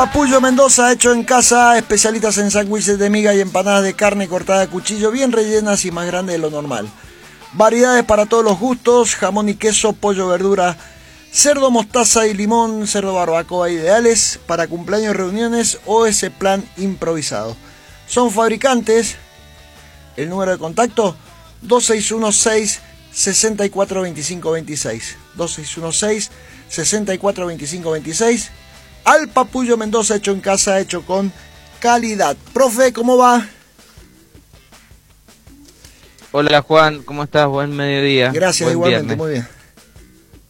Papullo Mendoza, hecho en casa, especialistas en sándwiches de miga y empanadas de carne cortada a cuchillo, bien rellenas y más grandes de lo normal. Variedades para todos los gustos, jamón y queso, pollo, verdura, cerdo, mostaza y limón, cerdo barbacoa, ideales para cumpleaños, reuniones o ese plan improvisado. Son fabricantes, el número de contacto 2616-642526, 2616-642526. Al Papullo Mendoza, hecho en casa, hecho con calidad. Profe, ¿cómo va? Hola Juan, ¿cómo estás? Buen mediodía. Gracias, buen igualmente, viernes. muy bien.